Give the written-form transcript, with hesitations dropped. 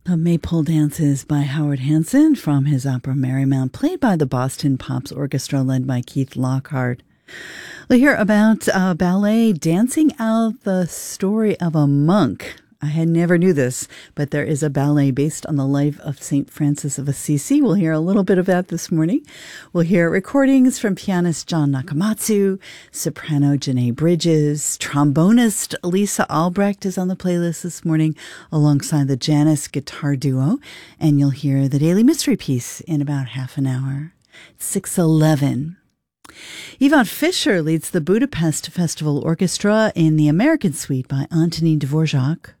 The Maypole Dances by Howard Hanson from his opera Marymount, played by the Boston Pops Orchestra led by Keith Lockhart. We'll hear about ballet Dancing Out the Story of a Monk. I had never knew this, but there is a ballet based on the life of St. Francis of Assisi. We'll hear a little bit of that this morning. We'll hear recordings from pianist John Nakamatsu, soprano Janae Bridges, trombonist Lisa Albrecht is on the playlist this morning alongside the Janus Guitar Duo, and you'll hear the Daily Mystery Piece in about half an hour. It's 6:11. Yvonne Fisher leads the Budapest Festival Orchestra in the American Suite by Antonin Dvorak.